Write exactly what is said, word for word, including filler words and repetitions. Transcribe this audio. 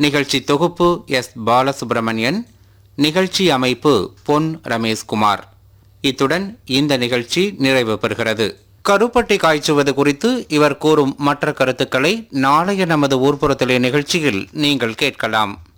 நிகழ்ச்சி தொகுப்பு எஸ் பாலசுப்ரமணியன், நிகழ்ச்சி அமைப்பு பொன் ரமேஷ்குமார். இத்துடன் இந்த நிகழ்ச்சி நிறைவு பெறுகிறது. கருப்பட்டி காய்ச்சுவது குறித்து இவர் கூறும் மற்ற கருத்துக்களை நாளைய நமது ஊர்ப்புறத்திலே நிகழ்ச்சியில் நீங்கள் கேட்கலாம்.